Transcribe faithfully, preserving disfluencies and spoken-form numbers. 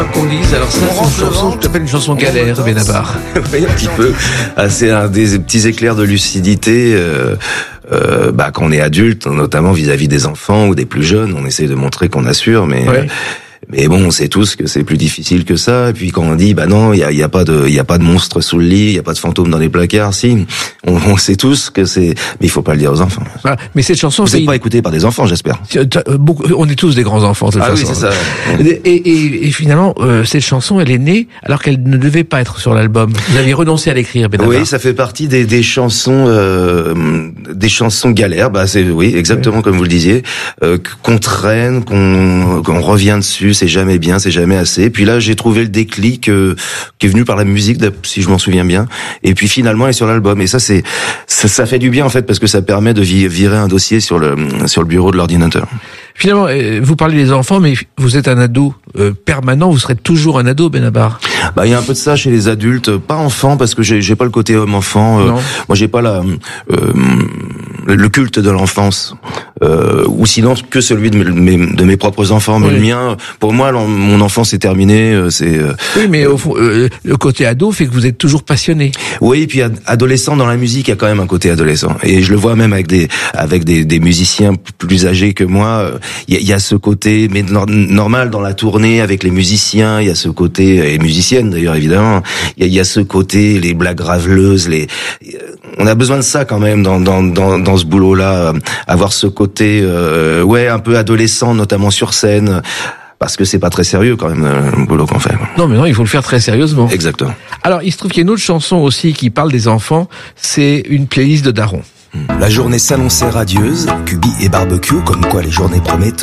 Qu'on lise, alors ça, c'est une chanson, je t'appelle une chanson galère, Benabar. Oui, un petit peu. Ah, c'est un des petits éclairs de lucidité. Euh, euh, bah, quand on est adulte, notamment vis-à-vis des enfants ou des plus jeunes, on essaie de montrer qu'on assure, mais. Ouais. Euh, Mais bon, on sait tous que c'est plus difficile que ça. Et puis quand on dit, bah non, il y a, y a pas de, il y a pas de monstre sous le lit, il y a pas de fantôme dans les placards. Si, on, on sait tous que c'est, mais il faut pas le dire aux enfants. Ah, mais cette chanson, Vous c'est n'êtes pas écouté par des enfants, j'espère. beaucoup, on est tous des grands enfants de toute Ah façon. oui, c'est ça. Et, et, et finalement, euh, cette chanson, elle est née alors qu'elle ne devait pas être sur l'album. Vous avez renoncé à l'écrire, Benabar. Oui, ça fait partie des, des chansons, euh, des chansons galères. Bah c'est, oui, exactement oui. Comme vous le disiez, euh, qu'on traîne, qu'on, qu'on revient dessus. C'est jamais bien, c'est jamais assez. Puis là, j'ai trouvé le déclic euh, qui est venu par la musique, si je m'en souviens bien. Et puis finalement, elle est sur l'album. Et ça, c'est ça, ça fait du bien en fait parce que ça permet de virer un dossier sur le sur le bureau de l'ordinateur. Finalement, vous parlez des enfants, mais vous êtes un ado euh, permanent. Vous serez toujours un ado, Benabar. Bah, il y a un peu de ça chez les adultes, pas enfants parce que j'ai, j'ai pas le côté homme-enfant. Euh, moi, j'ai pas la euh, le culte de l'enfance, euh, ou sinon que celui de mes, de mes propres enfants. Mais oui. Le mien, pour moi, mon enfance est terminée. C'est. Euh, oui, mais au fond, euh, le côté ado fait que vous êtes toujours passionné. Oui, puis adolescent dans la musique, il y a quand même un côté adolescent, et je le vois même avec des avec des, des musiciens plus âgés que moi. Il y a, il y a ce côté, mais normal dans la tournée avec les musiciens. Il y a ce côté, et musiciennes d'ailleurs évidemment. Il y a, il y a ce côté, les blagues graveleuses, les. On a besoin de ça quand même dans dans dans, dans ce boulot-là, avoir ce côté, euh, ouais, un peu adolescent, notamment sur scène. Parce que c'est pas très sérieux quand même le boulot qu'on fait. Non mais non, il faut le faire très sérieusement. Exactement. Alors il se trouve qu'il y a une autre chanson aussi qui parle des enfants, c'est une playlist de Daron. La journée s'annonçait radieuse, cubi et barbecue, comme quoi les journées prometteuses.